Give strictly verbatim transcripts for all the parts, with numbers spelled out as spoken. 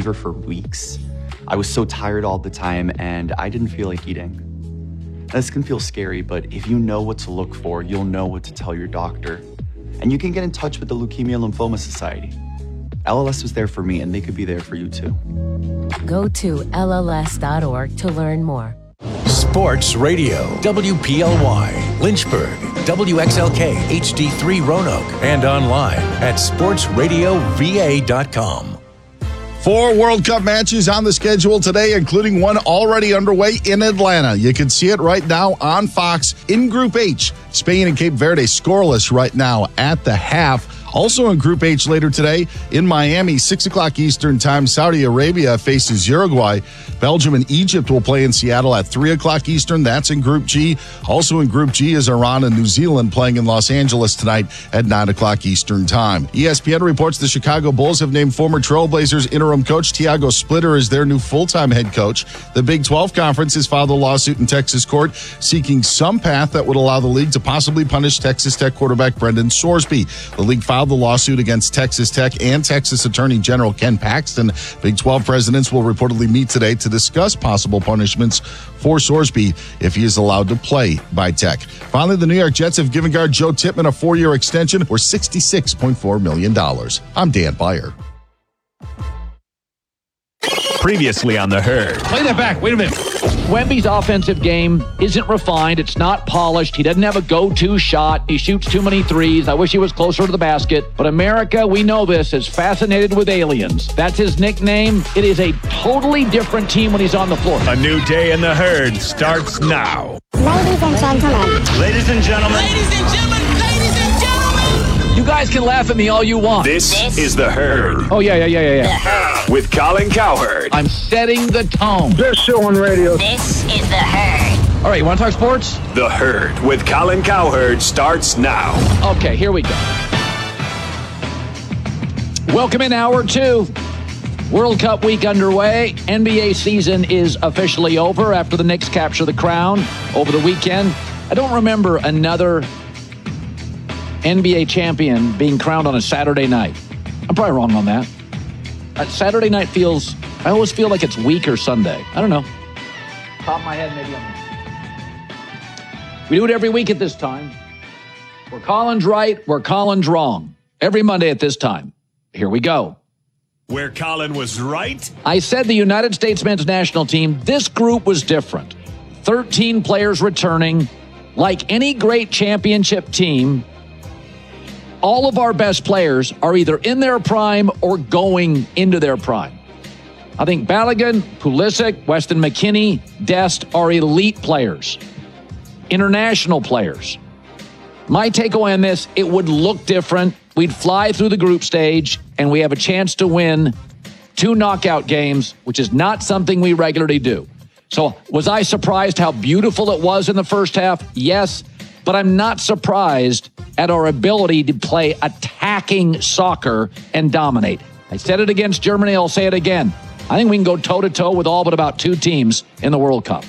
fever for weeks. I was so tired all the time and I didn't feel like eating. This can feel scary, but if you know what to look for, you'll know what to tell your doctor. And you can get in touch with the Leukemia Lymphoma Society. L L S was there for me, and they could be there for you too. Go to L L S dot org to learn more. Sports Radio, W P L Y, Lynchburg, W X L K, H D three Roanoke, and online at sports radio v a dot com. Four World Cup matches on the schedule today, including one already underway in Atlanta. You can see it right now on Fox in Group H. Spain and Cape Verde scoreless right now at the half. Also in Group H later today in Miami, six o'clock Eastern time, Saudi Arabia faces Uruguay. Belgium and Egypt will play in Seattle at three o'clock Eastern. That's in Group G. Also in Group G is Iran and New Zealand playing in Los Angeles tonight at nine o'clock Eastern time. E S P N reports the Chicago Bulls have named former Trailblazers interim coach Tiago Splitter as their new full-time head coach. The Big twelve Conference has filed a lawsuit in Texas court seeking some path that would allow the league to possibly punish Texas Tech quarterback Brendan Sorsby. The league filed the lawsuit against Texas Tech and Texas Attorney General Ken Paxton. Big twelve presidents will reportedly meet today to discuss possible punishments for Sorsby if he is allowed to play by Tech. Finally, the New York Jets have given guard Joe Tippmann a four-year extension for sixty-six point four million dollars. I'm Dan Beyer. Previously on The Herd. Play that back. Wait a minute. Wemby's offensive game isn't refined. It's not polished. He doesn't have a go-to shot. He shoots too many threes. I wish he was closer to the basket. But America, we know this, is fascinated with aliens. That's his nickname. It is a totally different team when he's on the floor. A new day in The Herd starts now. Ladies and gentlemen. Ladies and gentlemen. Ladies and gentlemen. Ladies and gentlemen. You guys can laugh at me all you want. This, this is The Herd. Oh, yeah, yeah, yeah, yeah, yeah. With Colin Cowherd. I'm setting the tone. Best show on radio. This is The Herd. All right, you want to talk sports? The Herd with Colin Cowherd starts now. Okay, here we go. Welcome in hour two. World Cup week underway. N B A season is officially over after the Knicks capture the crown over the weekend. I don't remember another N B A champion being crowned on a Saturday night. I'm probably wrong on that. Uh, Saturday night feels, I always feel like it's week or Sunday. I don't know. Top of my head, maybe I'm. We do it every week at this time. Where Colin's right, where Colin's wrong. Every Monday at this time. Here we go. Where Colin was right. I said the United States men's national team, this group was different. thirteen players returning. Like any great championship team, all of our best players are either in their prime or going into their prime. I think Balogun, Pulisic, Weston McKennie, Dest are elite players, international players. My takeaway on this, it would look different. We'd fly through the group stage, and we have a chance to win two knockout games, which is not something we regularly do. So was I surprised how beautiful it was in the first half? Yes, but I'm not surprised at our ability to play attacking soccer and dominate. I said it against Germany, I'll say it again. I think we can go toe-to-toe with all but about two teams in the World Cup.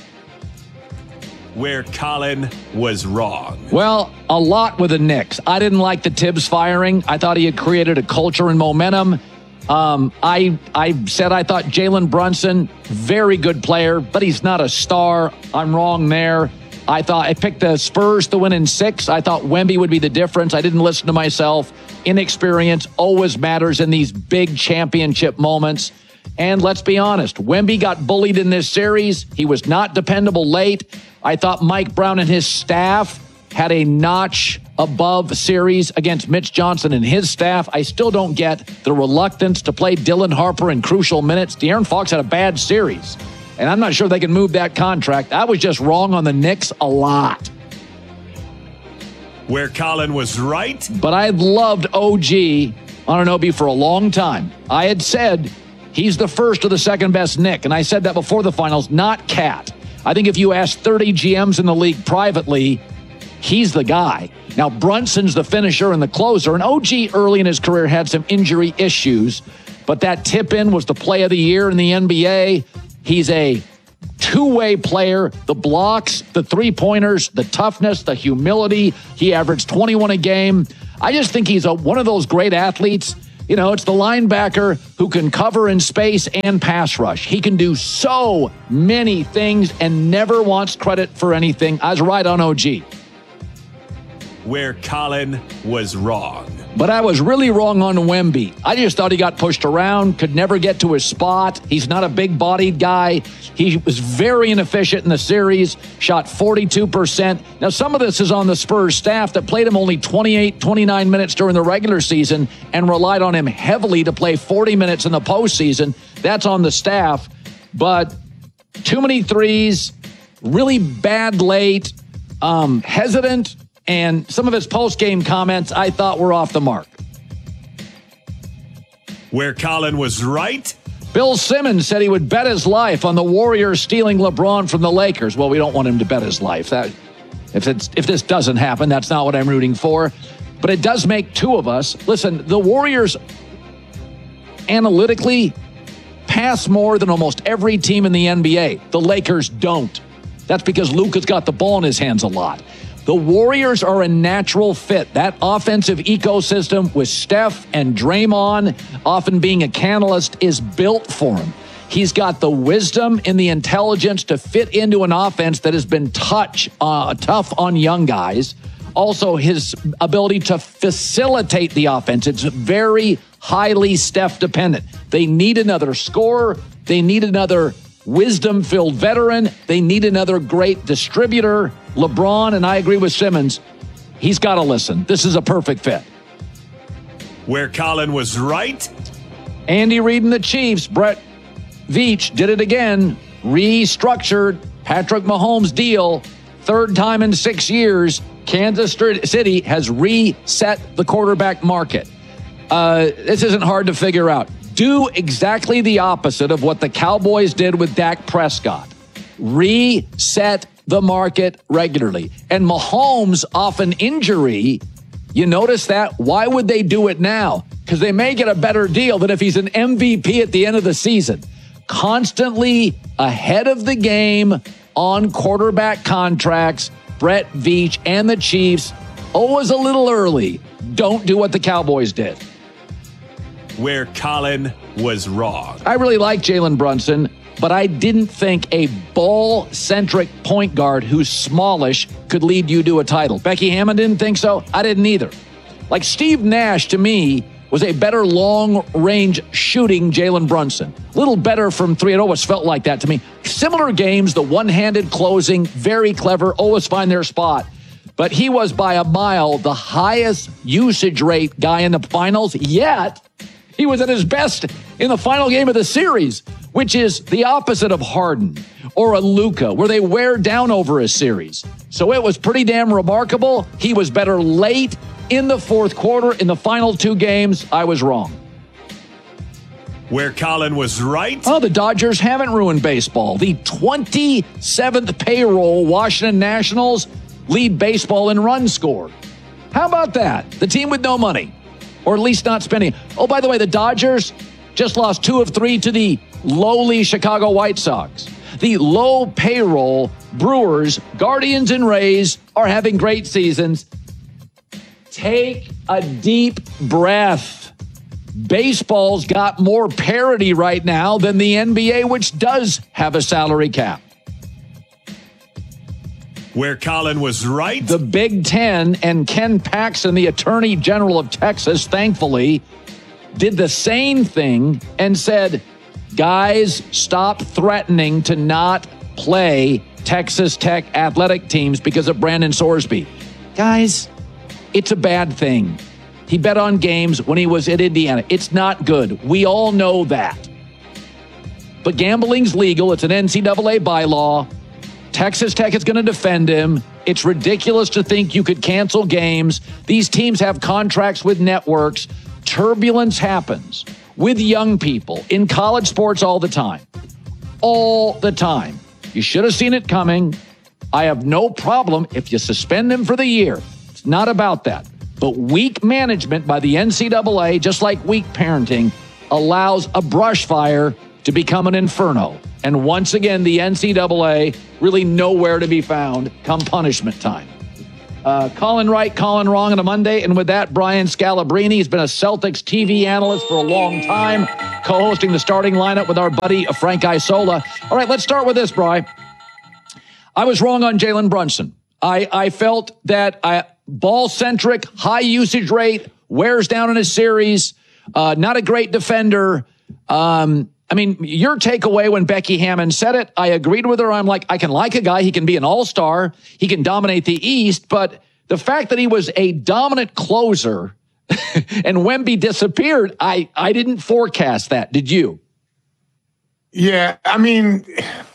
Where Colin was wrong. Well, a lot with the Knicks. I didn't like the Tibbs firing. I thought he had created a culture and momentum. Um, I I said I thought Jalen Brunson, very good player, but he's not a star. I'm wrong there. I thought I picked the Spurs to win in six. I thought Wemby would be the difference. I didn't listen to myself. Inexperience always matters in these big championship moments. And let's be honest, Wemby got bullied in this series. He was not dependable late. I thought Mike Brown and his staff had a notch above series against Mitch Johnson and his staff. I still don't get the reluctance to play Dylan Harper in crucial minutes. De'Aaron Fox had a bad series, and I'm not sure they can move that contract. I was just wrong on the Knicks a lot. Where Colin was right. But I've loved O G Anunoby for a long time. I had said he's the first or the second best Knick, and I said that before the finals, not Cat. I think if you ask thirty G Ms in the league privately, he's the guy. Now, Brunson's the finisher and the closer, and O G early in his career had some injury issues, but that tip-in was the play of the year in the N B A. He's a two-way player. The blocks, the three-pointers, the toughness, the humility. He averaged twenty-one a game. I just think he's a, one of those great athletes You know, it's the linebacker who can cover in space and pass rush. He can do so many things and never wants credit for anything. I was right on O G. Where Colin was wrong. But I was really wrong on Wemby. I just thought he got pushed around, could never get to his spot. He's not a big-bodied guy. He was very inefficient in the series, shot forty-two percent. Now, some of this is on the Spurs staff that played him only twenty-eight, twenty-nine minutes during the regular season and relied on him heavily to play forty minutes in the postseason. That's on the staff. But too many threes, really bad late, um, hesitant, and some of his post-game comments I thought were off the mark. Where Colin was right. Bill Simmons said he would bet his life on the Warriors stealing LeBron from the Lakers. Well, we don't want him to bet his life. That, if, it's, if this doesn't happen, that's not what I'm rooting for. But it does make two of us. Listen, the Warriors analytically pass more than almost every team in the N B A. The Lakers don't. That's because Luka's got the ball in his hands a lot. The Warriors are a natural fit. That offensive ecosystem with Steph and Draymond often being a catalyst is built for him. He's got the wisdom and the intelligence to fit into an offense that has been touch, uh, tough on young guys. Also, his ability to facilitate the offense. It's very highly Steph dependent. They need another scorer. They need another wisdom-filled veteran. They need another great distributor. LeBron, and I agree with Simmons, he's got to listen. This is a perfect fit. Where Colin was right. Andy Reid and the Chiefs, Brett Veach did it again. Restructured Patrick Mahomes' deal. Third time in six years, Kansas City has reset the quarterback market. Uh, this isn't hard to figure out. Do exactly the opposite of what the Cowboys did with Dak Prescott. Reset the market regularly. And Mahomes, off an injury, you notice that? Why would they do it now? Because they may get a better deal than if he's an M V P at the end of the season. Constantly ahead of the game on quarterback contracts, Brett Veach and the Chiefs, always a little early. Don't do what the Cowboys did. Where Colin was wrong. I really like Jalen Brunson, but I didn't think a ball-centric point guard who's smallish could lead you to a title. Becky Hammond didn't think so. I didn't either. Like Steve Nash, to me, was a better long-range shooting Jalen Brunson. A little better from three. It always felt like that to me. Similar games, the one-handed closing, very clever, always find their spot. But he was by a mile the highest usage rate guy in the finals, yet he was at his best in the final game of the series, which is the opposite of Harden or a Luka, where they wear down over a series. So it was pretty damn remarkable. He was better late in the fourth quarter. In the final two games, I was wrong. Where Colin was right. Oh, the Dodgers haven't ruined baseball. The twenty-seventh payroll Washington Nationals lead baseball in runs scored. How about that? The team with no money. Or at least not spending. Oh, by the way, the Dodgers just lost two of three to the lowly Chicago White Sox. The low payroll Brewers, Guardians, and Rays are having great seasons. Take a deep breath. Baseball's got more parity right now than the N B A, which does have a salary cap. Where Colin was right. The Big Ten and Ken Paxton, the Attorney General of Texas, thankfully, did the same thing and said, guys, stop threatening to not play Texas Tech athletic teams because of Brandon Sorsby. Guys, it's a bad thing. He bet on games when he was at Indiana. It's not good. We all know that. But gambling's legal. It's an N C double A bylaw. Texas Tech is going to defend him. It's ridiculous to think you could cancel games. These teams have contracts with networks. Turbulence happens with young people in college sports all the time. All the time. You should have seen it coming. I have no problem if you suspend him for the year. It's not about that. But weak management by the N C double A, just like weak parenting, allows a brush fire to become an inferno. And once again, the N C double A really nowhere to be found come punishment time. Uh, Colin Right, Colin Wrong on a Monday. And with that, Brian Scalabrine. He's been a Celtics T V analyst for a long time, co-hosting the starting lineup with our buddy Frank Isola. All right, let's start with this, Bri. I was wrong on Jalen Brunson. I, I felt that I, ball-centric, high usage rate, wears down in a series, uh, not a great defender. Um, I mean, your takeaway when Becky Hammon said it, I agreed with her. I'm like, I can like a guy. He can be an all-star. He can dominate the East. But the fact that he was a dominant closer and Wemby disappeared, I, I didn't forecast that. Did you? Yeah, I mean,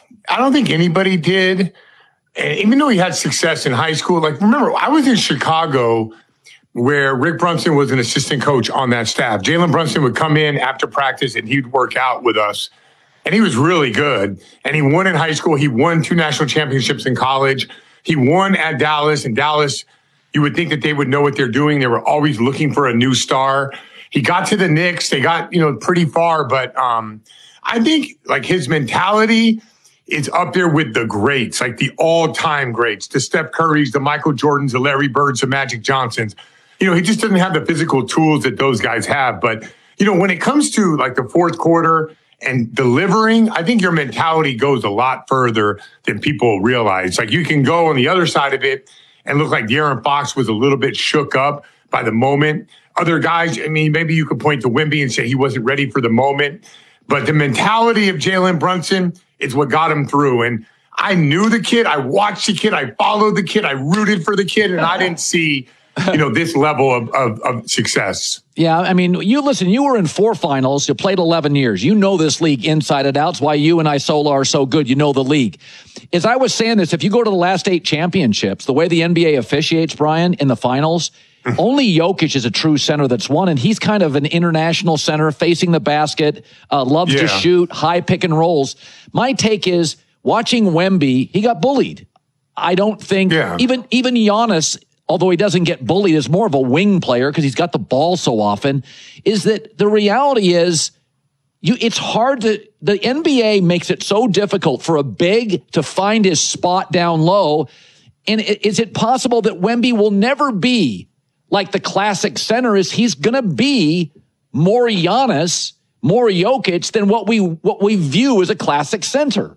I don't think anybody did. And even though he had success in high school, like, remember, I was in Chicago where Rick Brunson was an assistant coach on that staff. Jalen Brunson would come in after practice and he'd work out with us. And he was really good. And he won in high school. He won two national championships in college. He won at Dallas. And Dallas, you would think that they would know what they're doing. They were always looking for a new star. He got to the Knicks. They got, you know, pretty far. But um, I think, like, his mentality is up there with the greats, like the all-time greats, the Steph Currys, the Michael Jordans, the Larry Birds, the Magic Johnsons. You know, he just doesn't have the physical tools that those guys have. But, you know, when it comes to like the fourth quarter and delivering, I think your mentality goes a lot further than people realize. Like, you can go on the other side of it and look like De'Aaron Fox was a little bit shook up by the moment. Other guys, I mean, maybe you could point to Wemby and say he wasn't ready for the moment. But the mentality of Jalen Brunson is what got him through. And I knew the kid. I watched the kid. I followed the kid. I rooted for the kid. And I didn't see, you know, this level of, of, of success. Yeah, I mean, you listen, you were in four finals. You played eleven years. You know this league inside and out. It's why you and Isola are so good. You know the league. As I was saying this, if you go to the last eight championships, the way the N B A officiates, Brian, in the finals, only Jokic is a true center that's won, and he's kind of an international center facing the basket, uh, loves Yeah. to shoot, high pick and rolls. My take is, watching Wemby, he got bullied. I don't think Yeah. even even Giannis, although he doesn't get bullied, is more of a wing player because he's got the ball so often, is that the reality is you it's hard to the N B A makes it so difficult for a big to find his spot down low. And i- is it possible that Wemby will never be like the classic center? Is he's going to be more Giannis, more Jokic than what we what we view as a classic center?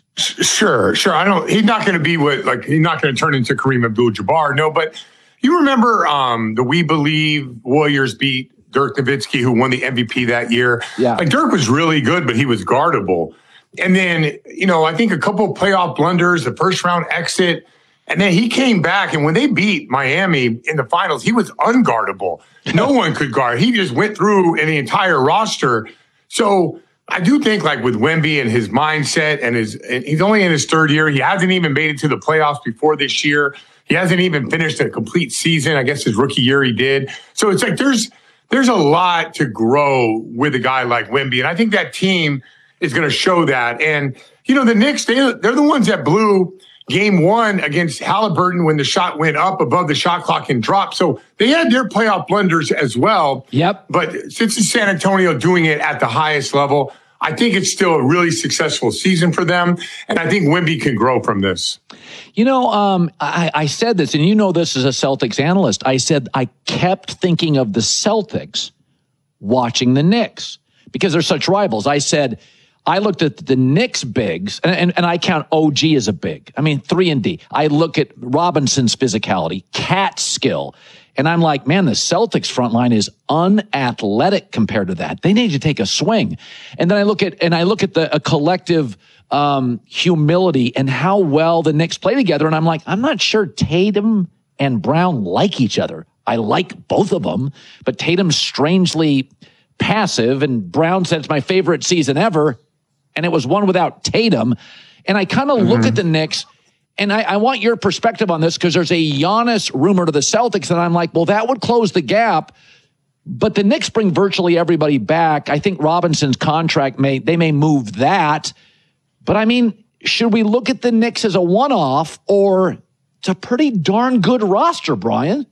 Sure, sure. I don't. He's not going to be what like. He's not going to turn into Kareem Abdul-Jabbar. No, but you remember um, the We Believe Warriors beat Dirk Nowitzki, who won the M V P that year. Yeah, like Dirk was really good, but he was guardable. And then you know, I think a couple of playoff blunders, the first round exit, and then he came back. And when they beat Miami in the finals, he was unguardable. No one could guard. He just went through in the entire roster. So I do think, like, with Wemby and his mindset and his, and he's only in his third year. He hasn't even made it to the playoffs before this year. He hasn't even finished a complete season. I guess his rookie year he did. So it's like there's there's a lot to grow with a guy like Wemby, and I think that team is going to show that. And you know, the Knicks, they they're the ones that blew game one against Halliburton when the shot went up above the shot clock and dropped. So they had their playoff blunders as well. Yep. But since it's San Antonio doing it at the highest level, I think it's still a really successful season for them. And I think Wemby can grow from this. You know, um, I, I said this, and you know this as a Celtics analyst. I said I kept thinking of the Celtics watching the Knicks because they're such rivals. I said, I looked at the Knicks bigs, and, and, and I count O G as a big. I mean, three and D. I look at Robinson's physicality, Cat's skill, and I'm like, man, the Celtics front line is unathletic compared to that. They need to take a swing. And then I look at and I look at the a collective um, humility and how well the Knicks play together, and I'm like, I'm not sure Tatum and Brown like each other. I like both of them, but Tatum's strangely passive, and Brown said it's my favorite season ever. And it was one without Tatum. And I kind of mm-hmm. look at the Knicks, and I, I want your perspective on this because there's a Giannis rumor to the Celtics, and I'm like, well, that would close the gap. But the Knicks bring virtually everybody back. I think Robinson's contract may, they may move that. But I mean, should we look at the Knicks as a one-off, or it's a pretty darn good roster, Brian?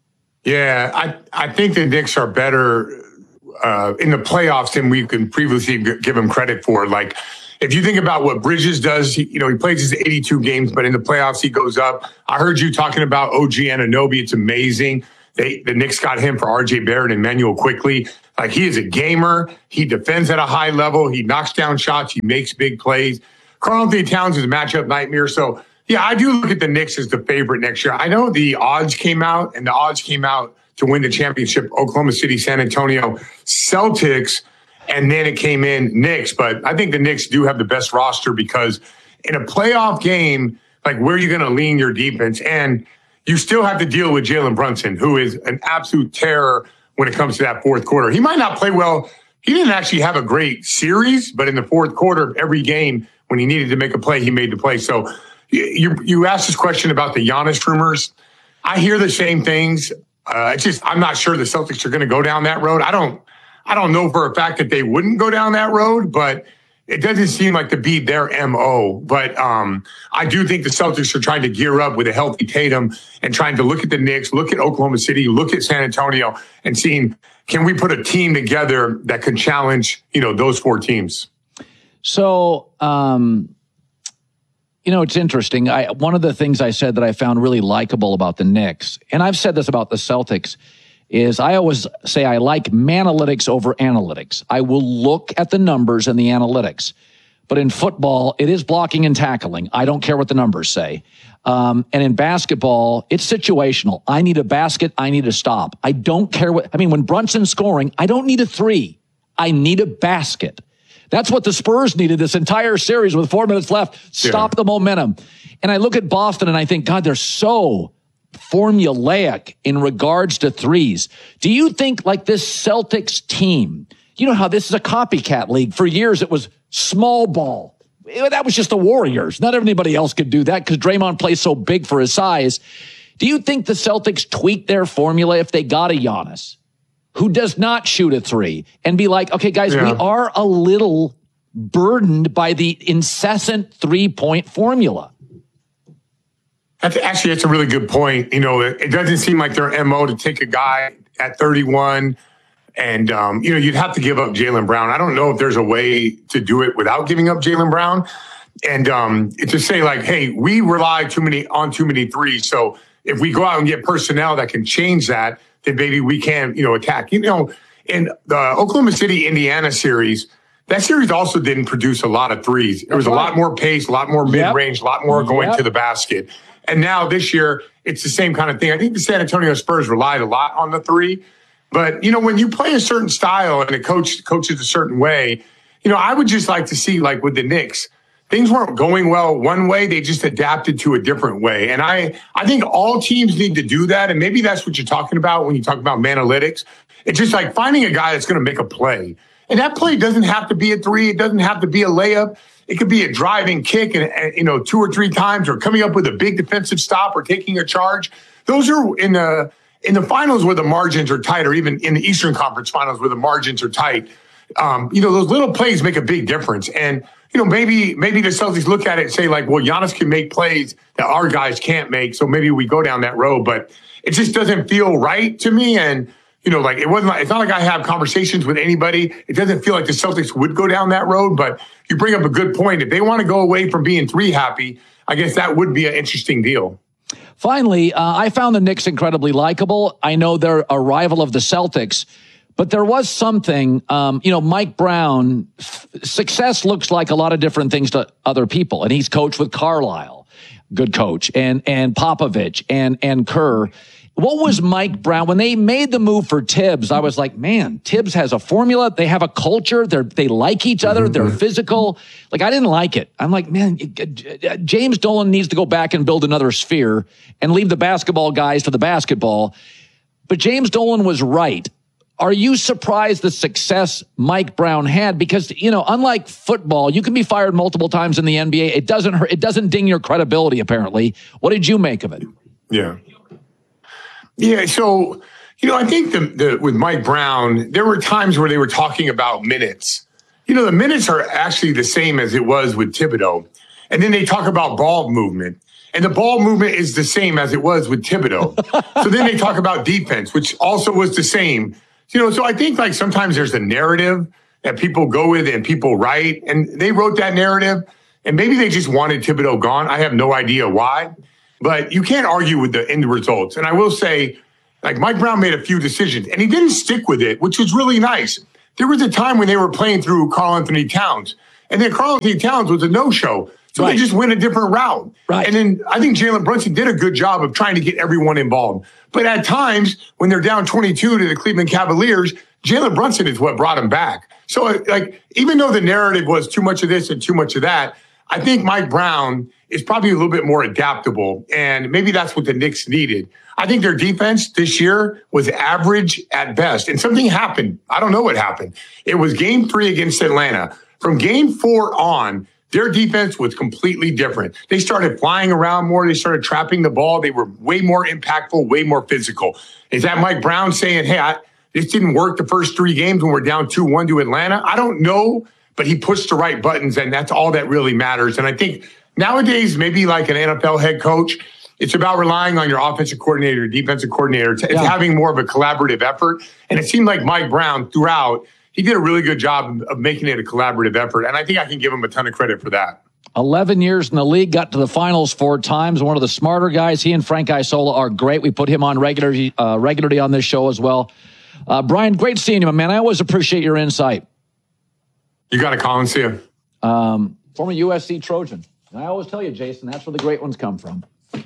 Yeah, I, I think the Knicks are better uh, in the playoffs than we can previously give them credit for. Like, if you think about what Bridges does, he, you know, he plays his eighty-two games, but in the playoffs, he goes up. I heard you talking about O G Anunoby. It's amazing. They, the Knicks got him for R J Barrett and Emmanuel Quickly. Like, he is a gamer. He defends at a high level. He knocks down shots. He makes big plays. Karl-Anthony Towns is a matchup nightmare. So, yeah, I do look at the Knicks as the favorite next year. I know the odds came out, and the odds came out to win the championship, Oklahoma City, San Antonio, Celtics, and then it came in Knicks. But I think the Knicks do have the best roster because in a playoff game, like, where are you going to lean your defense? And you still have to deal with Jalen Brunson, who is an absolute terror when it comes to that fourth quarter. He might not play well. He didn't actually have a great series, but in the fourth quarter of every game, when he needed to make a play, he made the play. So you you asked this question about the Giannis rumors. I hear the same things. Uh, it's just, I'm not sure the Celtics are going to go down that road. I don't, I don't know for a fact that they wouldn't go down that road, but it doesn't seem like to be their M O. But um, I do think the Celtics are trying to gear up with a healthy Tatum and trying to look at the Knicks, look at Oklahoma City, look at San Antonio, and seeing, can we put a team together that can challenge, you know, those four teams? So, um, you know, it's interesting. I, one of the things I said that I found really likable about the Knicks, and I've said this about the Celtics, is I always say I like manalytics over analytics. I will look at the numbers and the analytics. But in football, it is blocking and tackling. I don't care what the numbers say. Um, and in basketball, it's situational. I need a basket. I need a stop. I don't care what, I mean, when Brunson's scoring, I don't need a three. I need a basket. That's what the Spurs needed this entire series with four minutes left. Stop yeah. the momentum. And I look at Boston and I think, God, they're so formulaic in regards to threes. Do you think, like, this Celtics team, you know how this is a copycat league? For years, it was small ball. That was just the Warriors. Not everybody else could do that because Draymond plays so big for his size. Do you think the Celtics tweak their formula if they got a Giannis who does not shoot a three and be like, okay, guys, yeah. we are a little burdened by the incessant three-point formula? That's, actually, that's a really good point. You know, it, it doesn't seem like their M O to take a guy at thirty-one and, um, you know, you'd have to give up Jaylen Brown. I don't know if there's a way to do it without giving up Jaylen Brown. And um, to say, like, hey, we rely too many on too many threes. So if we go out and get personnel that can change that, then maybe we can, you know, attack. You know, in the Oklahoma City, Indiana series, that series also didn't produce a lot of threes. There was a lot more pace, a lot more mid-range, yep. a lot more going yep. to the basket. And now this year, it's the same kind of thing. I think the San Antonio Spurs relied a lot on the three. But, you know, when you play a certain style and a coach coaches a certain way, you know, I would just like to see, like with the Knicks, things weren't going well one way. They just adapted to a different way. And I, I think all teams need to do that. And maybe that's what you're talking about when you talk about manalytics. It's just like finding a guy that's going to make a play. And that play doesn't have to be a three. It doesn't have to be a layup. It could be a driving kick and, and you know, two or three times, or coming up with a big defensive stop or taking a charge. Those are in the in the finals where the margins are tight, or even in the Eastern Conference Finals where the margins are tight. Um, you know, those little plays make a big difference. And, you know, maybe maybe the Celtics look at it and say, like, well, Giannis can make plays that our guys can't make, so maybe we go down that road. But it just doesn't feel right to me. And, you know, like, it wasn't like, it's not like I have conversations with anybody. It doesn't feel like the Celtics would go down that road. But you bring up a good point. If they want to go away from being three happy, I guess that would be an interesting deal. Finally, uh, I found the Knicks incredibly likable. I know they're a rival of the Celtics, but there was something, um, you know, Mike Brown, f- success looks like a lot of different things to other people. And he's coached with Carlisle, good coach, and, and Popovich and, and Kerr. What was Mike Brown? When they made the move for Tibbs, I was like, man, Tibbs has a formula. They have a culture. They're, they like each other. Mm-hmm. They're physical. Like, I didn't like it. I'm like, man, James Dolan needs to go back and build another sphere and leave the basketball guys to the basketball. But James Dolan was right. Are you surprised the success Mike Brown had? Because, you know, unlike football, you can be fired multiple times in the N B A. It doesn't hurt. It doesn't ding your credibility, apparently. What did you make of it? Yeah. Yeah, so, you know, I think the, the with Mike Brown, there were times where they were talking about minutes. You know, the minutes are actually the same as it was with Thibodeau. And then they talk about ball movement. And the ball movement is the same as it was with Thibodeau. So then they talk about defense, which also was the same. You know, so I think, like, sometimes there's a narrative that people go with and people write. And they wrote that narrative. And maybe they just wanted Thibodeau gone. I have no idea why. But you can't argue with the end results. And I will say, like, Mike Brown made a few decisions, and he didn't stick with it, which was really nice. There was a time when they were playing through Karl-Anthony Towns, and then Karl-Anthony Towns was a no-show. So right. They just went a different route. Right. And then I think Jalen Brunson did a good job of trying to get everyone involved. But at times, when they're down twenty-two to the Cleveland Cavaliers, Jalen Brunson is what brought them back. So, like, even though the narrative was too much of this and too much of that, I think Mike Brown is probably a little bit more adaptable. And maybe that's what the Knicks needed. I think their defense this year was average at best. And something happened. I don't know what happened. It was game three against Atlanta. From game four on, their defense was completely different. They started flying around more. They started trapping the ball. They were way more impactful, way more physical. Is that Mike Brown saying, hey, I, this didn't work the first three games when we're down two one to Atlanta? I don't know, but he pushed the right buttons, and that's all that really matters. And I think nowadays, maybe like an N F L head coach, it's about relying on your offensive coordinator, defensive coordinator. It's yeah. having more of a collaborative effort. And it seemed like Mike Brown throughout, he did a really good job of making it a collaborative effort. And I think I can give him a ton of credit for that. eleven years in the league, got to the finals four times. One of the smarter guys. He and Frank Isola are great. We put him on regularly, uh, regularly on this show as well. Uh, Brian, great seeing you, my man. I always appreciate your insight. You got to call and see him. Um, former U S C Trojan. And I always tell you, Jason, that's where the great ones come from.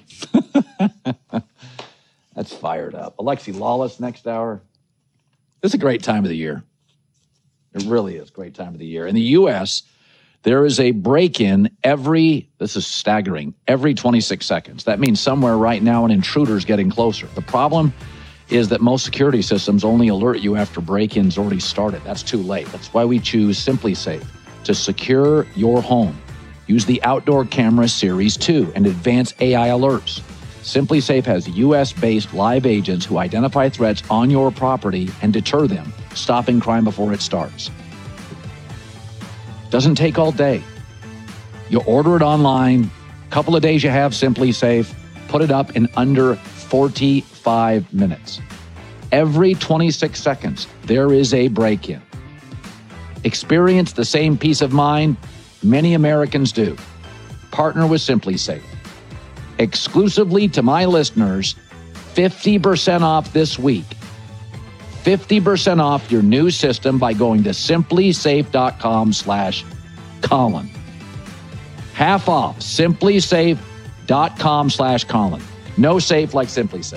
That's fired up. Alexi Lawless next hour. This is a great time of the year. It really is a great time of the year. In the U S, there is a break-in every, this is staggering, every twenty-six seconds. That means somewhere right now an intruder is getting closer. The problem is that most security systems only alert you after break-in's already started. That's too late. That's why we choose SimpliSafe to secure your home. Use the Outdoor Camera Series two and advanced A I alerts. SimpliSafe has U S-based live agents who identify threats on your property and deter them, stopping crime before it starts. Doesn't take all day. You order it online. Couple of days you have SimpliSafe. Put it up in under forty-five minutes. Every twenty-six seconds, there is a break-in. Experience the same peace of mind many Americans do. Partner with SimpliSafe. Exclusively to my listeners, fifty percent off this week. fifty percent off your new system by going to SimpliSafe.com slash Colin. Half off, SimpliSafe.com slash Colin. No safe like SimpliSafe.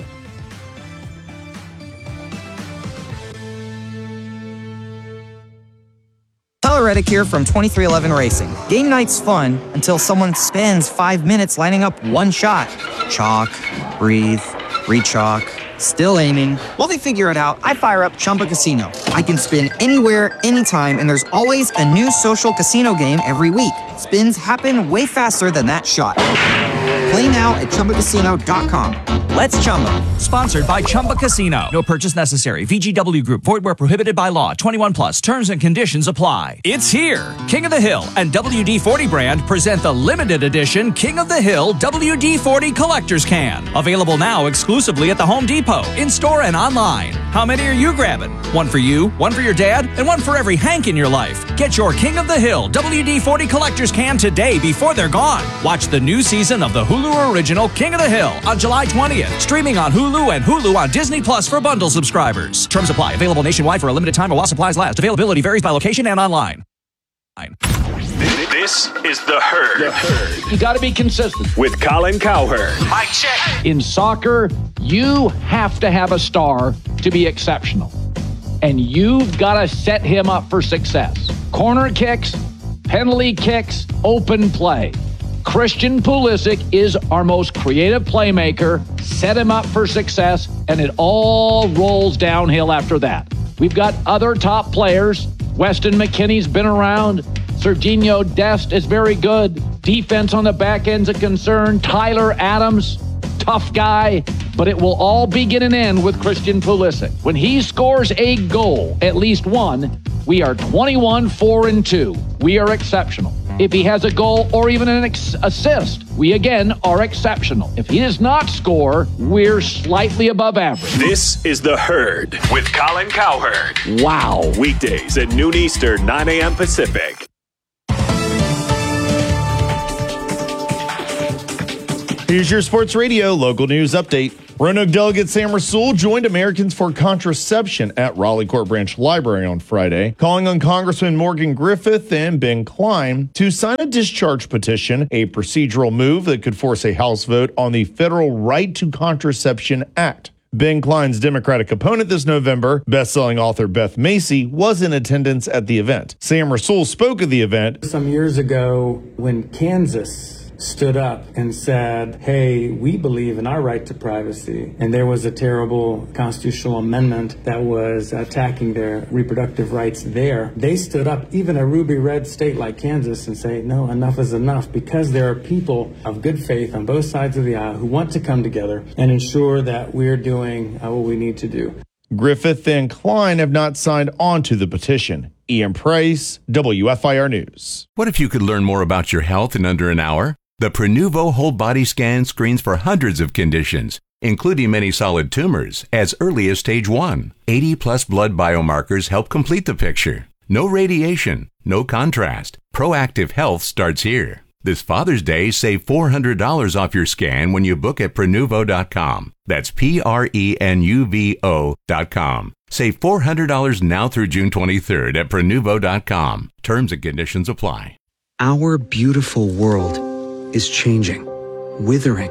Tyler Reddick here from twenty-three eleven Racing. Game night's fun until someone spends five minutes lining up one shot. Chalk, breathe, re-chalk, still aiming. While they figure it out, I fire up Chumba Casino. I can spin anywhere, anytime, and there's always a new social casino game every week. Spins happen way faster than that shot. Play now at Chumba Casino dot com. Let's Chumba. Sponsored by Chumba Casino. No purchase necessary. V G W Group. Void where prohibited by law. twenty-one plus. Terms and conditions apply. It's here. King of the Hill and W D forty brand present the limited edition King of the Hill W D forty Collector's Can. Available now exclusively at the Home Depot, in-store and online. How many are you grabbing? One for you, one for your dad, and one for every Hank in your life. Get your King of the Hill W D forty Collector's Can today before they're gone. Watch the new season of the Hulu original King of the Hill on July twentieth. Streaming on Hulu and Hulu on Disney Plus for bundle subscribers. Terms apply. Available nationwide for a limited time while supplies last. Availability varies by location and online. This is The Herd. The Herd. You got to be consistent. With Colin Cowherd. Mic check. In soccer, you have to have a star to be exceptional. And you've got to set him up for success. Corner kicks, penalty kicks, open play. Christian Pulisic is our most creative playmaker. Set him up for success, and it all rolls downhill after that. We've got other top players. Weston McKennie's been around. Serginho Dest is very good. Defense on the back end's a concern. Tyler Adams, tough guy. But it will all begin and end with Christian Pulisic. When he scores a goal, at least one, we are twenty-one, four, and two. We are exceptional. If he has a goal or even an ex- assist, we again are exceptional. If he does not score, we're slightly above average. This is The Herd with Colin Cowherd. Wow. Weekdays at noon Eastern, nine a.m. Pacific. Here's your Sports Radio local news update. Roanoke delegate Sam Rasool joined Americans for Contraception at Raleigh Court Branch Library on Friday, calling on Congressman Morgan Griffith and Ben Klein to sign a discharge petition, a procedural move that could force a House vote on the Federal Right to Contraception Act. Ben Klein's Democratic opponent this November, best-selling author Beth Macy, was in attendance at the event. Sam Rasool spoke at the event. Some years ago, when Kansas stood up and said, hey, we believe in our right to privacy, and there was a terrible constitutional amendment that was attacking their reproductive rights there, they stood up, even a ruby red state like Kansas, and say, no, enough is enough, because there are people of good faith on both sides of the aisle who want to come together and ensure that we're doing uh, what we need to do. Griffith and Klein have not signed on to the petition. Ian Price, W F I R News. What if you could learn more about your health in under an hour? The Prenuvo whole body scan screens for hundreds of conditions, including many solid tumors, as early as stage one. eighty plus blood biomarkers help complete the picture. No radiation, no contrast. Proactive health starts here. This Father's Day, save four hundred dollars off your scan when you book at Prenuvo dot com. That's P R E N U V O dot com. Save four hundred dollars now through June twenty-third at Prenuvo dot com. Terms and conditions apply. Our beautiful world is changing, withering,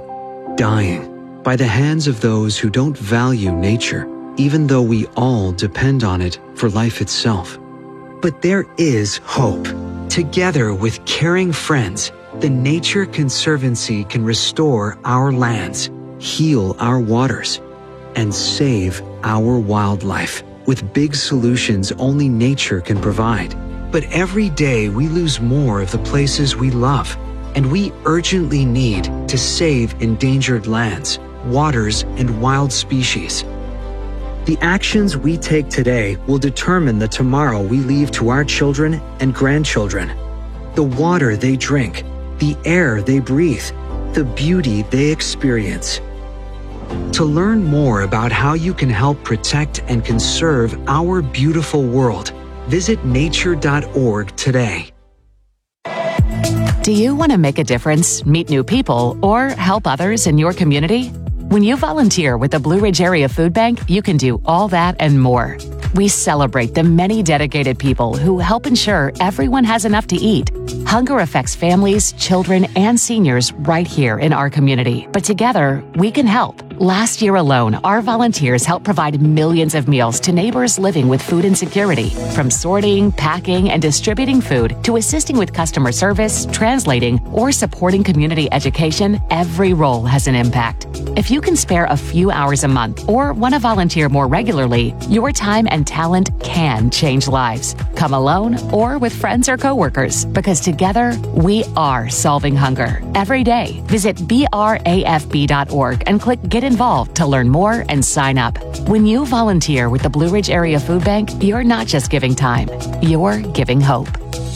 dying by the hands of those who don't value nature, even though we all depend on it for life itself. But there is hope. Together with caring friends, the Nature Conservancy can restore our lands, heal our waters, and save our wildlife with big solutions only nature can provide. But every day we lose more of the places we love, and we urgently need to save endangered lands, waters, and wild species. The actions we take today will determine the tomorrow we leave to our children and grandchildren. The water they drink, the air they breathe, the beauty they experience. To learn more about how you can help protect and conserve our beautiful world, visit nature dot org today. Do you want to make a difference, meet new people, or help others in your community? When you volunteer with the Blue Ridge Area Food Bank, you can do all that and more. We celebrate the many dedicated people who help ensure everyone has enough to eat. Hunger affects families, children, and seniors right here in our community. But together, we can help. Last year alone, our volunteers helped provide millions of meals to neighbors living with food insecurity. From sorting, packing, and distributing food to assisting with customer service, translating, or supporting community education, every role has an impact. If you can spare a few hours a month or want to volunteer more regularly, your time and talent can change lives. Come alone or with friends or coworkers, because together we are solving hunger. Every day, visit B R A F B dot org and click Get Involved to learn more and sign up. When you volunteer with the Blue Ridge Area Food Bank, you're not just giving time, you're giving hope.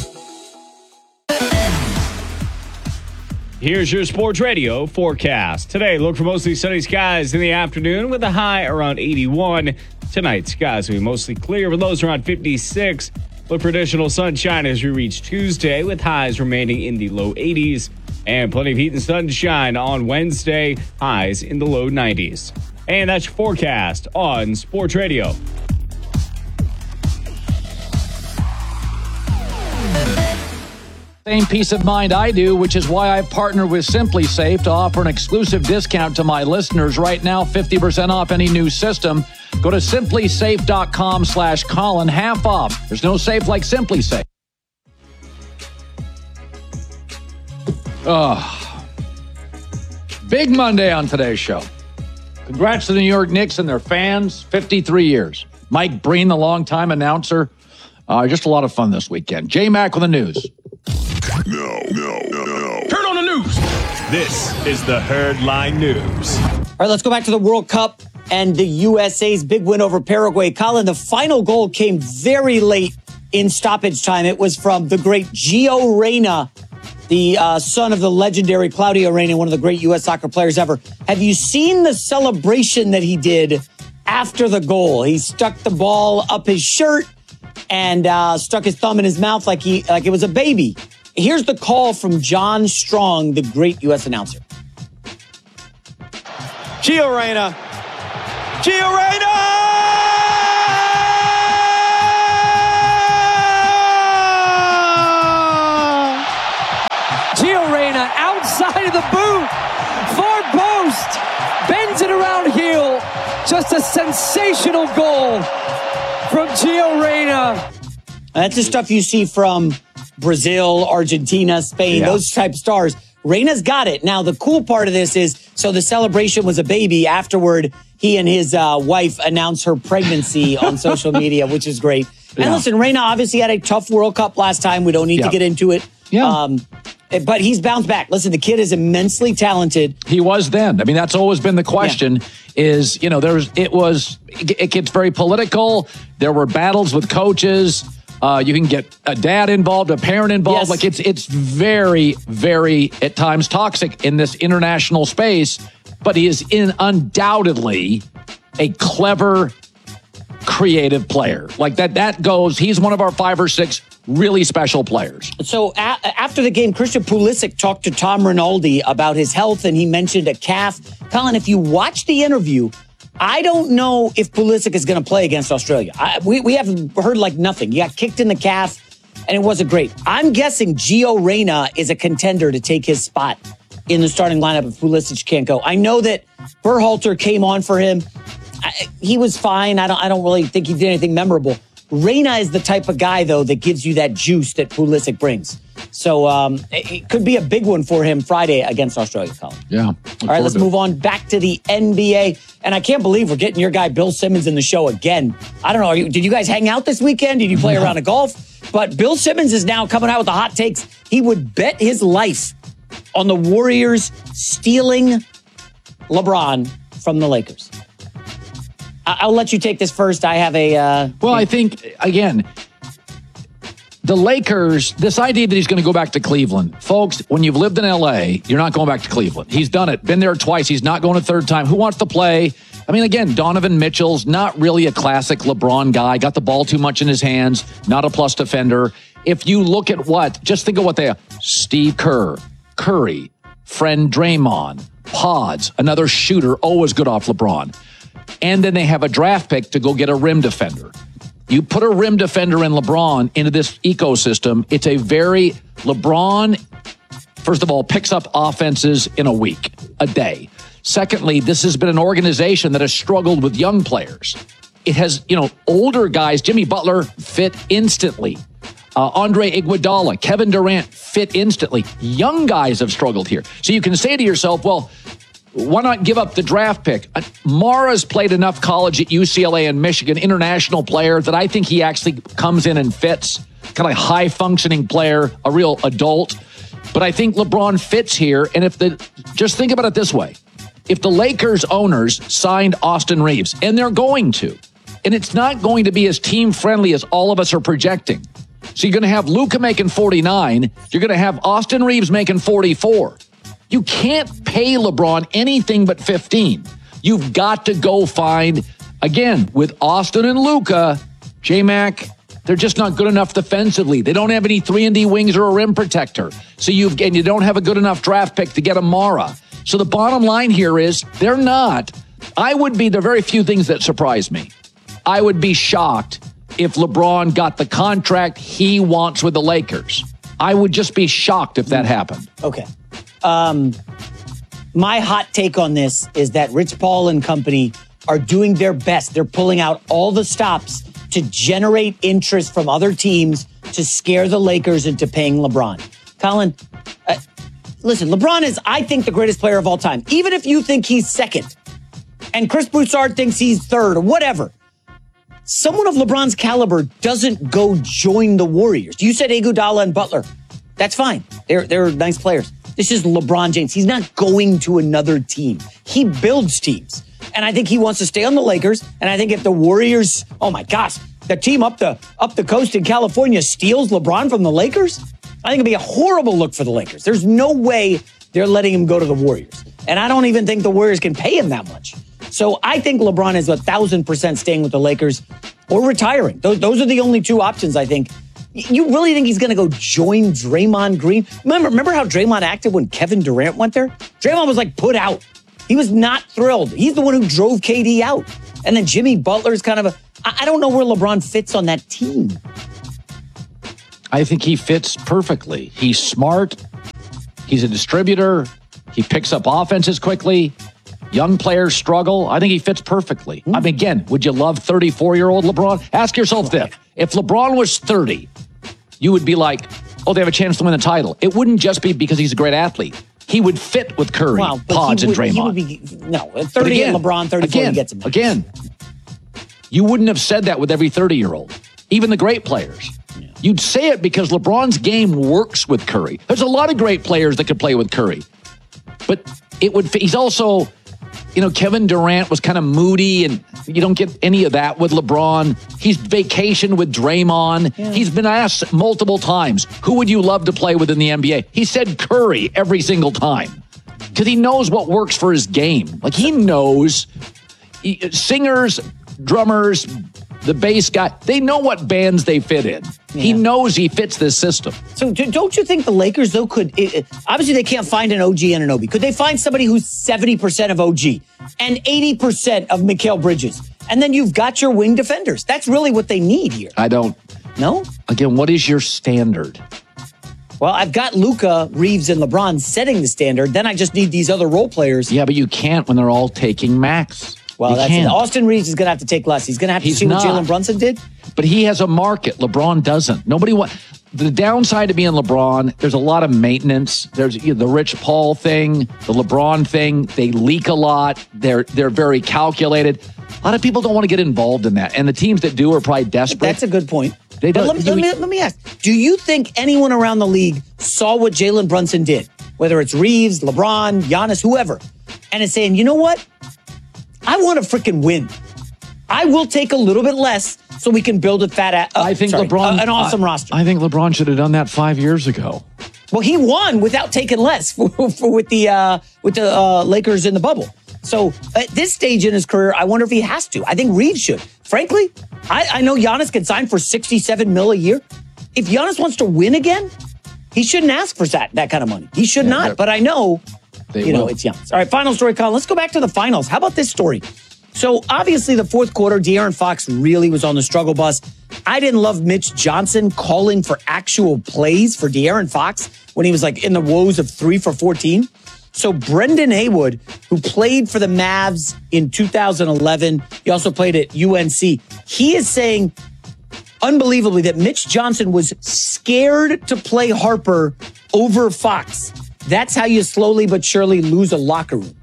Here's your Sports Radio forecast. Today, look for mostly sunny skies in the afternoon with a high around eighty-one. Tonight, skies will be mostly clear with lows around fifty-six. Look for additional sunshine as we reach Tuesday with highs remaining in the low eighties. And plenty of heat and sunshine on Wednesday, highs in the low nineties. And that's your forecast on Sports Radio. Same peace of mind I do, which is why I partner with Simply Safe to offer an exclusive discount to my listeners right now, fifty percent off any new system. Go to simply safe dot com slash Colin, half off. There's no safe like Simply Safe. Oh, big Monday on today's show. Congrats to the New York Knicks and their fans, fifty-three years. Mike Breen, the longtime announcer. Uh, just a lot of fun this weekend. J-Mac with the news. No, no, no, no. Turn on the news. This is the Herdline News. All right, let's go back to the World Cup and the U S A's big win over Paraguay. Colin, the final goal came very late in stoppage time. It was from the great Gio Reyna, the uh, son of the legendary Claudio Reyna, one of the great U S soccer players ever. Have you seen the celebration that he did after the goal? He stuck the ball up his shirt and uh, stuck his thumb in his mouth like he like it was a baby. Here's the call from John Strong, the great U S announcer. Gio Reyna. Gio Reyna! Gio Reyna outside of the boot. Far post. Bends it around heel. Just a sensational goal from Gio Reyna. That's the stuff you see from Brazil, Argentina, Spain, yeah. those type of stars. Reyna's got it. Now, the cool part of this is, so the celebration was a baby. Afterward, he and his uh, wife announced her pregnancy on social media, which is great. Yeah. And listen, Reyna obviously had a tough World Cup last time. We don't need yeah. to get into it. Yeah. Um, but he's bounced back. Listen, the kid is immensely talented. He was then. I mean, that's always been the question yeah. is, you know, there's, it was, it gets very political. There were battles with coaches. Uh, you can get a dad involved, a parent involved. Yes. Like it's it's very, very at times toxic in this international space. But he is in undoubtedly a clever, creative player. Like that. That goes. He's one of our five or six really special players. So a- after the game, Christian Pulisic talked to Tom Rinaldi about his health, and he mentioned a calf. Colin, if you watch the interview, I don't know if Pulisic is going to play against Australia. I, we, we haven't heard like nothing. He got kicked in the calf, and it wasn't great. I'm guessing Gio Reyna is a contender to take his spot in the starting lineup if Pulisic can't go. I know that Berhalter came on for him. I, he was fine. I don't, I don't really think he did anything memorable. Reyna is the type of guy, though, that gives you that juice that Pulisic brings. So um, it, it could be a big one for him Friday against Australia, Colin. Yeah. All right, let's move on back to the N B A. And I can't believe we're getting your guy Bill Simmons in the show again. I don't know. Are you, did you guys hang out this weekend? Did you play around a golf? But Bill Simmons is now coming out with the hot takes. He would bet his life on the Warriors stealing LeBron from the Lakers. I- I'll let you take this first. I have a... Uh, well, I think, again... The Lakers, this idea that he's going to go back to Cleveland. Folks, when you've lived in L A, you're not going back to Cleveland. He's done it. Been there twice. He's not going a third time. Who wants to play? I mean, again, Donovan Mitchell's not really a classic LeBron guy. Got the ball too much in his hands. Not a plus defender. If you look at what, just think of what they are. Steve Kerr, Curry, friend Draymond, Pods, another shooter, always good off LeBron. And then they have a draft pick to go get a rim defender. You put a rim defender in LeBron into this ecosystem, it's a very LeBron, first of all, picks up offenses in a week, a day. Secondly, this has been an organization that has struggled with young players. It has, you know, older guys, Jimmy Butler fit instantly. Uh, Andre Iguodala, Kevin Durant fit instantly. Young guys have struggled here. So you can say to yourself, well, why not give up the draft pick? Uh, Mara's played enough college at U C L A and Michigan, international player, that I think he actually comes in and fits. Kind of a high-functioning player, a real adult. But I think LeBron fits here. And if the, just think about it this way. If the Lakers owners signed Austin Reeves, and they're going to, and it's not going to be as team-friendly as all of us are projecting. So you're going to have Luka making forty-nine. You're going to have Austin Reeves making forty-four. You can't pay LeBron anything but fifteen. You've got to go find, again, with Austin and Luka, J-Mac, they're just not good enough defensively. They don't have any three and D wings or a rim protector. So you've and you don't have a good enough draft pick to get a Mara. So the bottom line here is they're not. I would be, there are very few things that surprise me. I would be shocked if LeBron got the contract he wants with the Lakers. I would just be shocked if that happened. Okay. Um, my hot take on this is that Rich Paul and company are doing their best. They're pulling out all the stops to generate interest from other teams to scare the Lakers into paying LeBron. Colin, uh, listen, LeBron is, I think, the greatest player of all time. Even if you think he's second and Chris Broussard thinks he's third or whatever, someone of LeBron's caliber doesn't go join the Warriors. You said Iguodala and Butler. That's fine. They're, they're nice players. This is LeBron James. He's not going to another team. He builds teams. And I think he wants to stay on the Lakers. And I think if the Warriors, oh my gosh, the team up the up the coast in California steals LeBron from the Lakers, I think it'd be a horrible look for the Lakers. There's no way they're letting him go to the Warriors. And I don't even think the Warriors can pay him that much. So I think LeBron is a thousand percent staying with the Lakers or retiring. Those, those are the only two options, I think. You really think he's going to go join Draymond Green? Remember, remember how Draymond acted when Kevin Durant went there? Draymond was like put out. He was not thrilled. He's the one who drove K D out. And then Jimmy Butler's kind of a... I don't know where LeBron fits on that team. I think he fits perfectly. He's smart. He's a distributor. He picks up offenses quickly. Young players struggle. I think he fits perfectly. Mm. I mean, again, would you love thirty-four-year-old LeBron? Ask yourself this. If LeBron was thirty, you would be like, oh, they have a chance to win the title. It wouldn't just be because he's a great athlete. He would fit with Curry, well, Pods, would, and Draymond. He would be, no, at thirty again, and LeBron, thirty-four, again, he gets him. Again, you wouldn't have said that with every thirty-year-old, even the great players. Yeah. You'd say it because LeBron's game works with Curry. There's a lot of great players that could play with Curry. But it would. He's also, you know, Kevin Durant was kind of moody, and you don't get any of that with LeBron. He's vacationed with Draymond. Yeah. He's been asked multiple times, who would you love to play with in the N B A? He said Curry every single time because he knows what works for his game. Like he knows he, singers, drummers, the bass guy, they know what bands they fit in. Yeah. He knows he fits this system. So don't you think the Lakers, though, could... It, obviously, they can't find an O G and an Obi. Could they find somebody who's seventy percent of O G and eighty percent of Mikal Bridges? And then you've got your wing defenders. That's really what they need here. I don't... No? Again, what is your standard? Well, I've got Luka, Reeves, and LeBron setting the standard. Then I just need these other role players. Yeah, but you can't when they're all taking max. Well, you that's it. Austin Reeves is going to have to take less. He's going to have to He's see not. what Jalen Brunson did. But he has a market. LeBron doesn't. Nobody wants... The downside to being LeBron, there's a lot of maintenance. There's you know, the Rich Paul thing, the LeBron thing. They leak a lot. They're they're very calculated. A lot of people don't want to get involved in that. And the teams that do are probably desperate. That's a good point. They don't, but let, let, me, let me ask, do you think anyone around the league saw what Jalen Brunson did? Whether it's Reeves, LeBron, Giannis, whoever. And is saying, you know what? I want to freaking win. I will take a little bit less so we can build a fat, uh, I think sorry, LeBron, uh, an awesome I, roster. I think LeBron should have done that five years ago. Well, he won without taking less for, for, with the uh, with the uh, Lakers in the bubble. So at this stage in his career, I wonder if he has to. I think Reeves should. Frankly, I, I know Giannis can sign for sixty-seven mil a year. If Giannis wants to win again, he shouldn't ask for that, that kind of money. He should yeah, not. But I know, you know, will. It's Giannis. All right, final story, Colin. Let's go back to the finals. How about this story? So obviously the fourth quarter, De'Aaron Fox really was on the struggle bus. I didn't love Mitch Johnson calling for actual plays for De'Aaron Fox when he was like in the woes of three for fourteen. So Brendan Haywood, who played for the Mavs in two thousand eleven, he also played at U N C. He is saying, unbelievably, that Mitch Johnson was scared to play Harper over Fox. That's how you slowly but surely lose a locker room.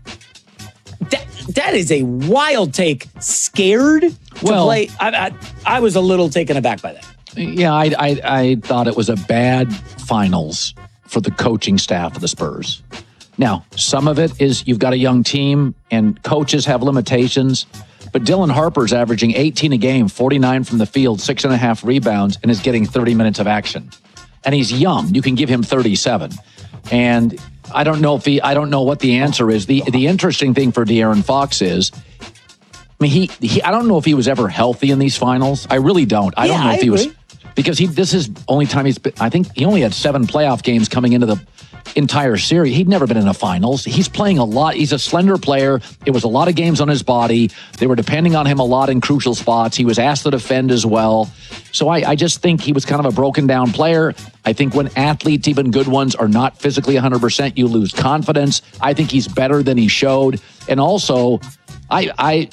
That, that is a wild take. Scared to well, play? I, I, I was a little taken aback by that. Yeah, I, I, I thought it was a bad finals for the coaching staff of the Spurs. Now, some of it is you've got a young team and coaches have limitations, but Dylan Harper's averaging eighteen a game, forty-nine from the field, six and a half rebounds, and is getting thirty minutes of action. And he's young. You can give him thirty-seven. And I don't know if he, I don't know what the answer is. The the interesting thing for De'Aaron Fox is, I mean, he, he I don't know if he was ever healthy in these finals. I really don't. I yeah, don't know I if he agree. was, because he, this is only time he's been, I think he only had seven playoff games coming into the entire series. He'd never been in a finals. He's playing a lot. He's a slender player. It was a lot of games on his body. They were depending on him a lot in crucial spots. He was asked to defend as well. So I, I just think he was kind of a broken down player. I think when athletes, even good ones, are not physically one hundred percent, you lose confidence. I think he's better than he showed. And also, I I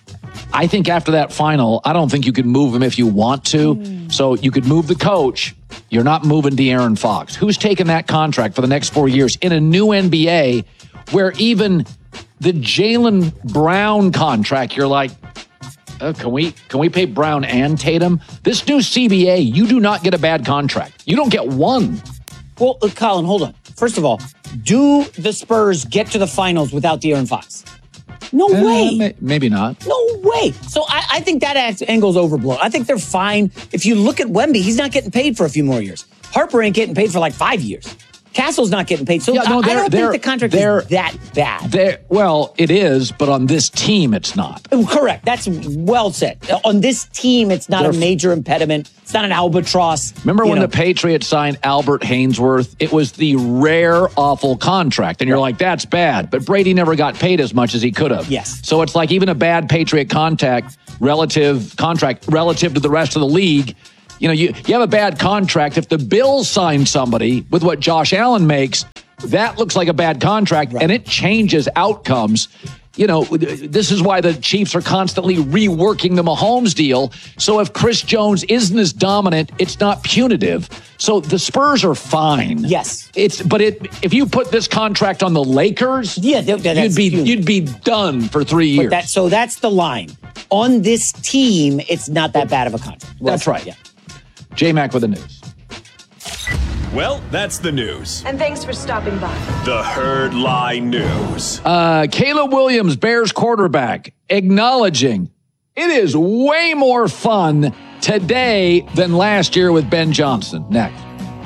I think after that final, I don't think you could move him if you want to. Mm. So you could move the coach. You're not moving De'Aaron Fox. Who's taking that contract for the next four years in a new N B A where even the Jaylen Brown contract, you're like, oh, can we can we pay Brown and Tatum? This new C B A, you do not get a bad contract. You don't get one. Well, uh, Colin, hold on. First of all, do the Spurs get to the finals without De'Aaron Fox? No uh, way. May, maybe not. No way. So I, I think that angle's overblown. I think they're fine. If you look at Wemby, he's not getting paid for a few more years. Harper ain't getting paid for like five years. Castle's not getting paid. So yeah, no, I, I don't think the contract is that bad. Well, it is, but on this team, it's not. Correct. That's well said. On this team, it's not they're, a major impediment. It's not an albatross. Remember when know. the Patriots signed Albert Haynesworth? It was the rare, awful contract. And you're right. like, that's bad. But Brady never got paid as much as he could have. Yes. So it's like even a bad Patriot contact relative contract relative to the rest of the league. You know, you, you have a bad contract. If the Bills sign somebody with what Josh Allen makes, that looks like a bad contract, right. and it changes outcomes. You know, this is why the Chiefs are constantly reworking the Mahomes deal. So if Chris Jones isn't as dominant, it's not punitive. So the Spurs are fine. Yes, it's but it if you put this contract on the Lakers, yeah, that, you'd be punitive. you'd be done for three years. But that, so that's the line. On this team, it's not that bad of a contract. Well, that's right. Yeah. J-Mac with the news. Well, that's the news. And thanks for stopping by. The Herd Lie News. Uh, Caleb Williams, Bears quarterback, acknowledging it is way more fun today than last year with Ben Johnson. Next.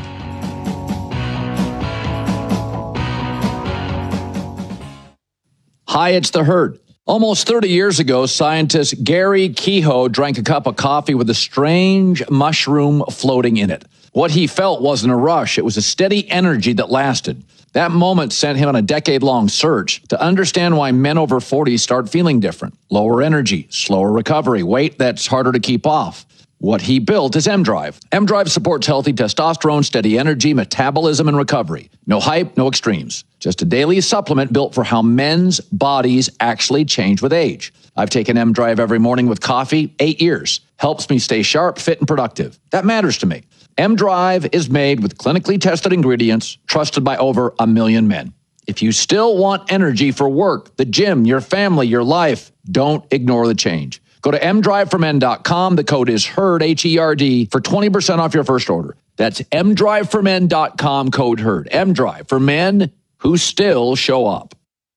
Hi, it's the Herd. Almost thirty years ago, scientist Gary Kehoe drank a cup of coffee with a strange mushroom floating in it. What he felt wasn't a rush. It was a steady energy that lasted. That moment sent him on a decade-long search to understand why men over forty start feeling different. Lower energy, slower recovery, weight that's harder to keep off. What he built is M-Drive. M-Drive supports healthy testosterone, steady energy, metabolism, and recovery. No hype, no extremes. Just a daily supplement built for how men's bodies actually change with age. I've taken M-Drive every morning with coffee, eight years. Helps me stay sharp, fit, and productive. That matters to me. M-Drive is made with clinically tested ingredients, trusted by over a million men. If you still want energy for work, the gym, your family, your life, don't ignore the change. Go to m drive for men dot com. The code is HERD, H E R D, for twenty percent off your first order. That's m drive for men dot com, code HERD. M-Drive for men who still show up.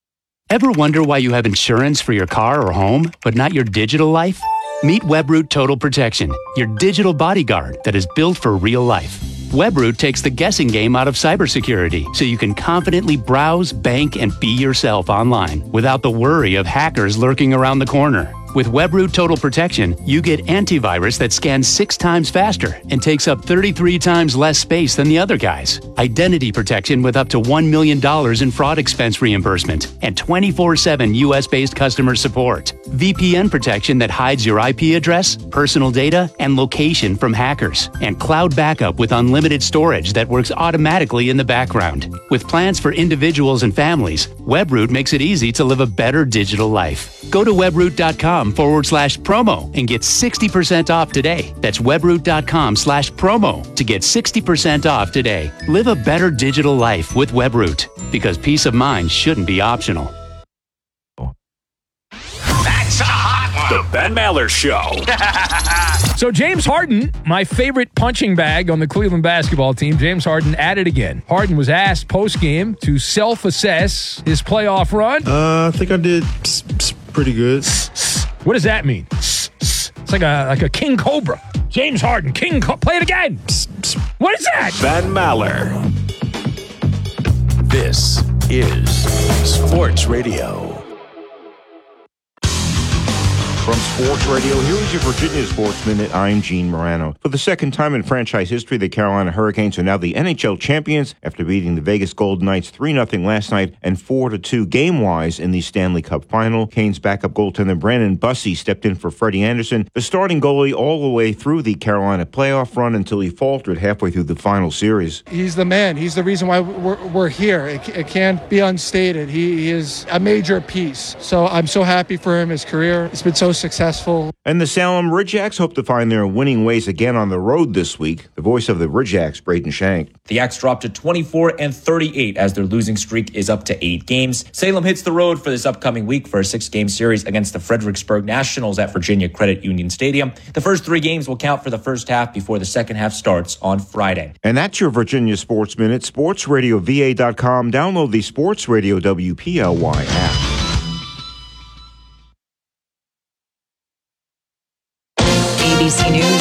Ever wonder why you have insurance for your car or home, but not your digital life? Meet Webroot Total Protection, your digital bodyguard that is built for real life. Webroot takes the guessing game out of cybersecurity so you can confidently browse, bank, and be yourself online without the worry of hackers lurking around the corner. With Webroot Total Protection, you get antivirus that scans six times faster and takes up thirty-three times less space than the other guys. Identity protection with up to one million dollars in fraud expense reimbursement and twenty-four seven U S-based customer support. V P N protection that hides your I P address, personal data, and location from hackers. And cloud backup with unlimited storage that works automatically in the background. With plans for individuals and families, Webroot makes it easy to live a better digital life. Go to webroot.com forward slash promo and get sixty percent off today. That's webroot.com slash promo to get sixty percent off today. Live a better digital life with Webroot, because peace of mind shouldn't be optional. That's a hot one. The Ben Maller Show. So James Harden, my favorite punching bag on the Cleveland basketball team, James Harden at it again. Harden was asked post-game to self-assess his playoff run. Uh, I think I did pretty good. What does that mean? It's like a like a king cobra. James Harden, king co- play it again. What is that? Ben Maller. This is Sports Radio. From Sports Radio, here is your Virginia Sports Minute. I'm Gene Morano. For the second time in franchise history, the Carolina Hurricanes are now the N H L champions after beating the Vegas Golden Knights three nothing last night and four to two game-wise in the Stanley Cup final. Canes backup goaltender Brandon Bussey stepped in for Freddie Anderson, the starting goalie all the way through the Carolina playoff run until he faltered halfway through the final series. He's the man. He's the reason why we're, we're here. It, it can't be unstated. He, he is a major piece. So I'm so happy for him, his career. It's been so successful. And the Salem Ridgeacks hope to find their winning ways again on the road this week. The voice of the Ridgeacks, Braden Shank. The Acts dropped to twenty-four and thirty-eight as their losing streak is up to eight games. Salem hits the road for this upcoming week for a six-game series against the Fredericksburg Nationals at Virginia Credit Union Stadium. The first three games will count for the first half before the second half starts on Friday. And that's your Virginia Sports Minute. sports radio v a dot com. Download the Sports Radio W P L Y app.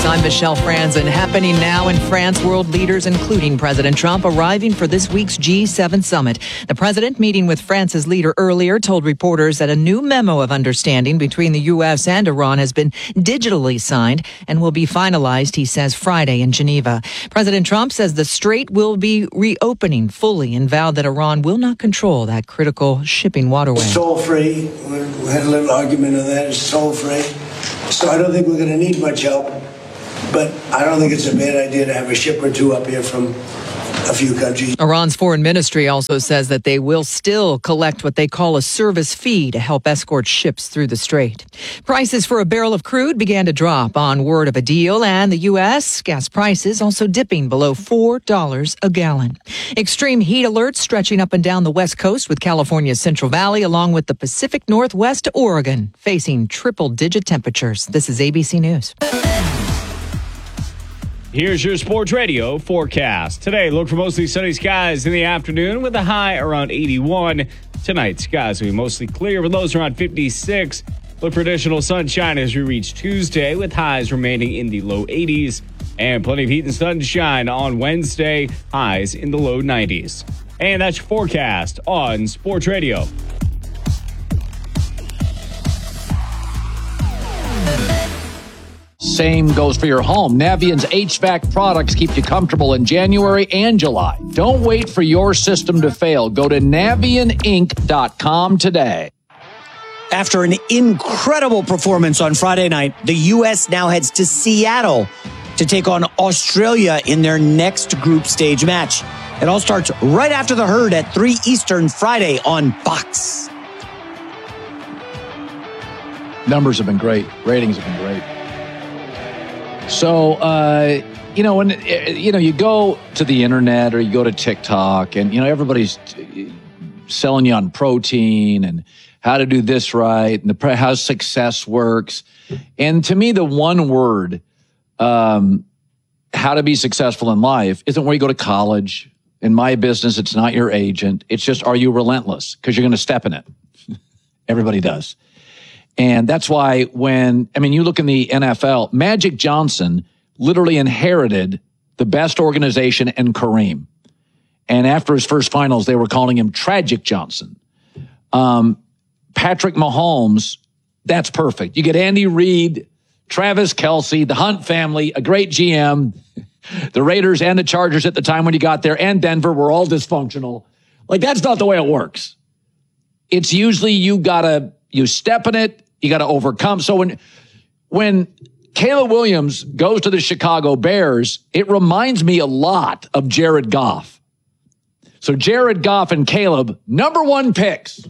I'm Michelle Franzen. Happening now in France, world leaders, including President Trump, arriving for this week's G seven summit. The president, meeting with France's leader earlier, told reporters that a new memo of understanding between the U S and Iran has been digitally signed and will be finalized, he says, Friday in Geneva. President Trump says the strait will be reopening fully and vowed that Iran will not control that critical shipping waterway. It's toll-free. We had a little argument on that. It's toll-free. So I don't think we're going to need much help. But I don't think it's a bad idea to have a ship or two up here from a few countries. Iran's foreign ministry also says that they will still collect what they call a service fee to help escort ships through the strait. Prices for a barrel of crude began to drop on word of a deal, and the U S gas prices also dipping below four dollars a gallon. Extreme heat alerts stretching up and down the West Coast, with California's Central Valley along with the Pacific Northwest to Oregon facing triple-digit temperatures. This is A B C News. Here's your Sports Radio forecast. Today, look for mostly sunny skies in the afternoon with a high around eighty-one. Tonight, skies will be mostly clear with lows around fifty-six. Look for additional sunshine as we reach Tuesday with highs remaining in the low eighties. And plenty of heat and sunshine on Wednesday, highs in the low nineties. And that's your forecast on Sports Radio. Same goes for your home. Navient's H V A C products keep you comfortable in January and July. Don't wait for your system to fail. Go to Navient Inc dot com today. After an incredible performance on Friday night, the U S now heads to Seattle to take on Australia in their next group stage match. It all starts right after the Herd at three Eastern Friday on Fox. Numbers have been great. Ratings have been great. So, uh, you know, when, you know, you go to the internet or you go to TikTok and, you know, everybody's selling you on protein and how to do this right and the, how success works. And to me, the one word, um, how to be successful in life isn't where you go to college. In my business, it's not your agent. It's just, are you relentless? Because you're going to step in it. Everybody does. And that's why when, I mean, you look in the N F L, Magic Johnson literally inherited the best organization in Kareem. And after his first finals, they were calling him Tragic Johnson. Um, Patrick Mahomes, that's perfect. You get Andy Reid, Travis Kelce, the Hunt family, a great G M. The Raiders and the Chargers at the time when you got there and Denver were all dysfunctional. Like, that's not the way it works. It's usually you gotta, you step in it, you got to overcome. So when when Caleb Williams goes to the Chicago Bears, it reminds me a lot of Jared Goff. So Jared Goff and Caleb, number one picks.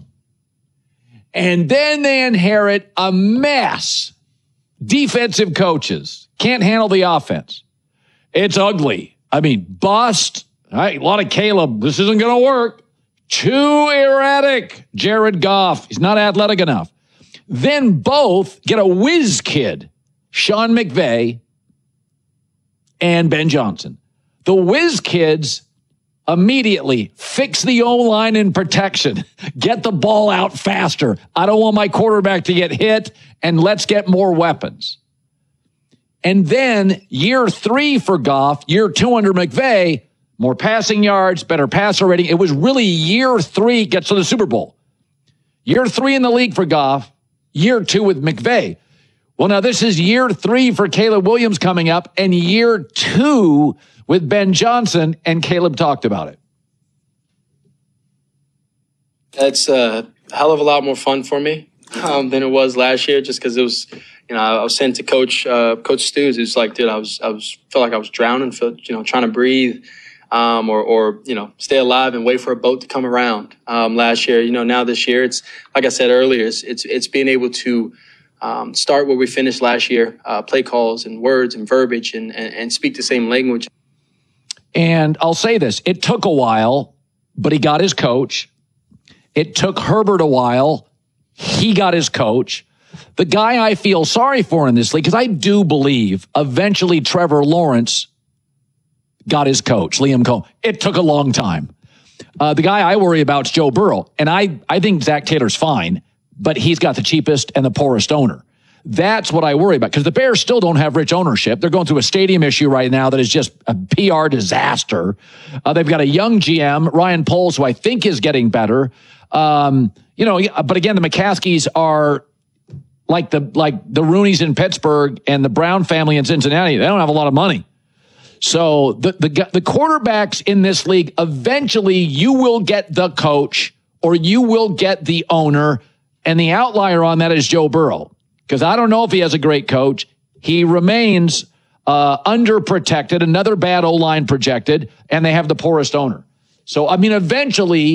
And then they inherit a mess. Defensive coaches can't handle the offense. It's ugly. I mean, bust. Right? A lot of Caleb. This isn't going to work. Too erratic. Jared Goff. He's not athletic enough. Then both get a whiz kid, Sean McVay and Ben Johnson. The whiz kids immediately fix the O-line in protection, get the ball out faster. I don't want my quarterback to get hit, and let's get more weapons. And then year three for Goff, year two under McVay, more passing yards, better passer rating. It was really year three gets to the Super Bowl. Year three in the league for Goff. Year two with McVay. Well, now this is year three for Caleb Williams coming up and year two with Ben Johnson, and Caleb talked about it. It's a hell of a lot more fun for me um, than it was last year, just because it was, you know, I was sent to Coach uh, Coach Stews. It was like, dude, I was I was felt like I was drowning, felt, you know, trying to breathe. Um, or, or, you know, stay alive and wait for a boat to come around. Um, last year, you know, now this year, it's, like I said earlier, it's, it's, it's being able to, um, start where we finished last year, uh, play calls and words and verbiage and, and, and speak the same language. And I'll say this, it took a while, but he got his coach. It took Herbert a while. He got his coach. The guy I feel sorry for in this league, because I do believe eventually Trevor Lawrence got his coach, Liam Cohen. It took a long time. Uh, the guy I worry about is Joe Burrow. And I, I think Zach Taylor's fine, but he's got the cheapest and the poorest owner. That's what I worry about, because the Bears still don't have rich ownership. They're going through a stadium issue right now that is just a P R disaster. Uh, they've got a young G M, Ryan Poles, who I think is getting better. Um, you know, but again, the McCaskies are like the like the Rooneys in Pittsburgh and the Brown family in Cincinnati. They don't have a lot of money. So the the the quarterbacks in this league, eventually you will get the coach or you will get the owner, and the outlier on that is Joe Burrow. Because I don't know if he has a great coach. He remains uh, underprotected, another bad O-line projected, and they have the poorest owner. So, I mean, eventually